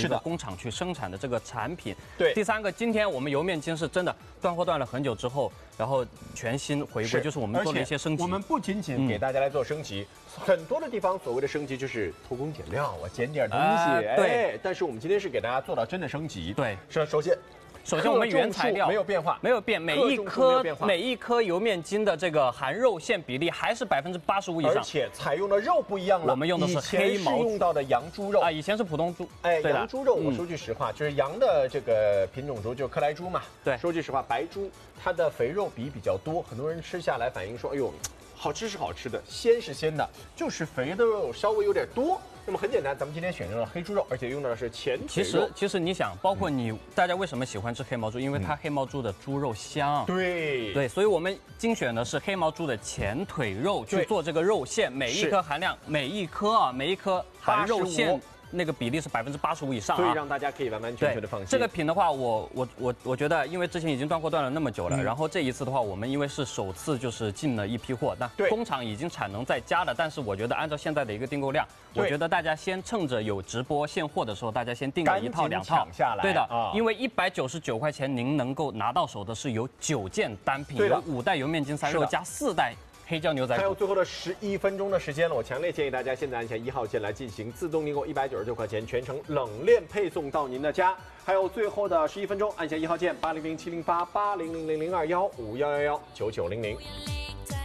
是的个工厂去生产的这个产品。 对， 第三个，今天我们油面筋是真的断货断了很久之后，然后全新回归，就是我们做了一些升级。 我们不仅仅给大家来做升级，很多的地方所谓的升级就是偷工减料，我减点东西。 对， 但是我们今天是给大家做到真的升级。 对， 是首先我们原材料没有变化， 没有变，每一颗油面筋的这个含肉馅比例还是85%以上， 而且采用的肉不一样了。 我们用的是黑毛， 用到的羊猪肉啊，以前是普通猪。 羊猪肉，我说句实话，就是羊的这个品种猪，就是克莱猪嘛。 对， 说句实话，白猪它的肥肉比较多，很多人吃下来反映说，哎呦，好吃是好吃的，鲜是鲜的，就是肥的肉稍微有点多。那么很简单，咱们今天选用了黑猪肉，而且用到的是前腿肉。 其实你想，包括大家为什么喜欢吃黑毛猪？因为它黑毛猪的猪肉香。 对， 所以我们精选的是黑毛猪的前腿肉去做这个肉馅，每一颗含量，每一颗含肉馅。那个比例是85%以上， 所以让大家可以完完全全的放心。 这个品的话，我觉得，因为之前已经断货断了那么久了，然后这一次的话，我们因为是首次就是进了一批货，那工厂已经产能在加了，但是我觉得按照现在的一个订购量，我觉得大家先趁着有直播现货的时候，大家先订个1套2套下来。 对的，因为199块钱您能够拿到手的是有9件单品，有5袋油面筋3肉加4袋。黑椒牛仔骨， 还有最后的11分钟的时间了，我强烈建议大家现在按下1号键来进行自动订购，199块钱，全程冷链配送到您的家。还有最后的11分钟，按下1号键，800-708-800-00215119900。